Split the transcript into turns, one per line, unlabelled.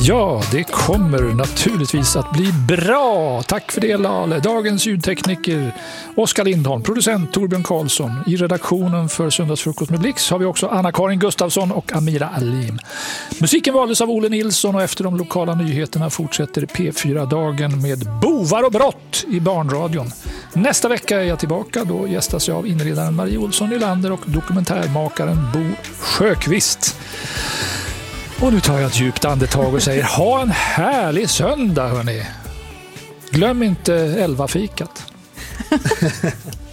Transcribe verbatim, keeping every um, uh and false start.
Ja, det kommer naturligtvis att bli bra. Tack för det, Lale. Dagens ljudtekniker Oskar Lindholm, producent Torbjörn Karlsson. I redaktionen för Söndagsfrukost med Blix har vi också Anna-Karin Gustafsson och Amira Alim. Musiken valdes av Olle Nilsson och efter de lokala nyheterna fortsätter P fyra-dagen med Bovar och brott i barnradion. Nästa vecka är jag tillbaka. Då gästas jag av inredaren Marie Olsson Nylander och dokumentärmakaren Bo Sjöqvist. Och nu tar jag ett djupt andetag och säger ha en härlig söndag, hörni. Glöm inte elva fikat.